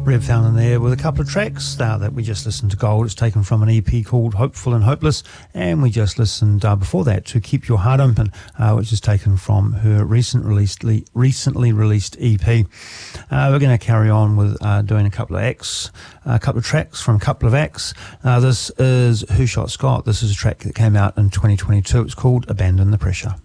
Reb Fountain there with a couple of tracks that we just listened to. Gold, it's taken from an EP called Hopeful and Hopeless, and we just listened before that to Keep Your Heart Open, which is taken from her recently released EP. We're going to carry on with doing a couple of tracks from a couple of acts. This is Who Shot Scott. This is a track that came out in 2022. It's called Abandon the Pressure.